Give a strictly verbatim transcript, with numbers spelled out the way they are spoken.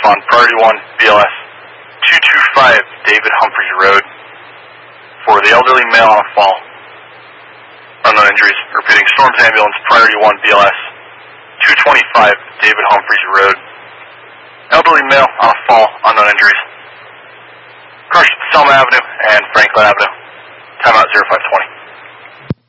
on priority one B L S two two five David Humphreys Road for the elderly male on a fall. Unknown injuries. Repeating, Storms Ambulance, priority one B L S two twenty-five David Humphreys Road. Elderly male on a fall, unknown injuries. Crushed Selma Avenue and Franklin Avenue. Timeout zero five twenty.